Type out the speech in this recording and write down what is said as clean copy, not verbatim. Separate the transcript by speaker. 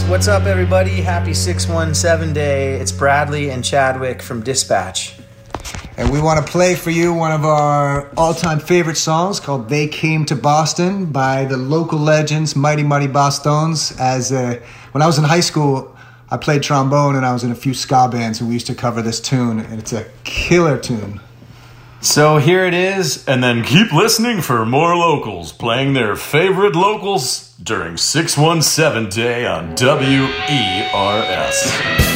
Speaker 1: What's up, everybody? Happy 617 day. It's Bradley and Chadwick from Dispatch.
Speaker 2: And we want to play for you one of our all-time favorite songs called They Came to Boston by the local legends, Mighty Mighty Bosstones. When I was in high school, I played trombone and I was in a few ska bands and we used to cover this tune, and it's a killer tune.
Speaker 3: So here it is, and then keep listening for more locals playing their favorite locals during 617 Day on WERS.